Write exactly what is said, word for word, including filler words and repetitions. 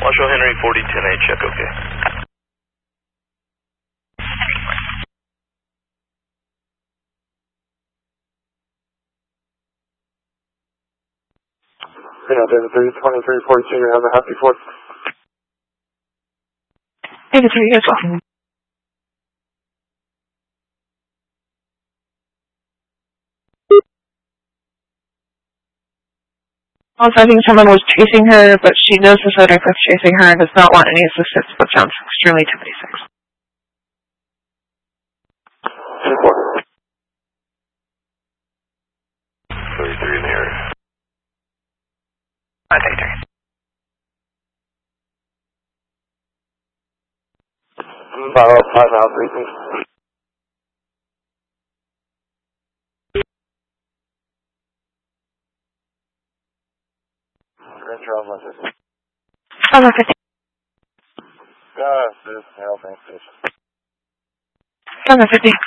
Marshall Henry, forty ten A, check okay. Yeah, David three, twenty-three forty-two, you have a happy fourth. David three, as well. Also, I think someone was chasing her, but she knows the Zodiac that's chasing her and does not want any assistance, but sounds extremely two eighty-six. thirty-three in the area. Oh, thirty-three. Follow up, five miles, three things. Retro, one fifty. Oh, one fifty. Got this, Hail, thanks, station. Oh, one fifty.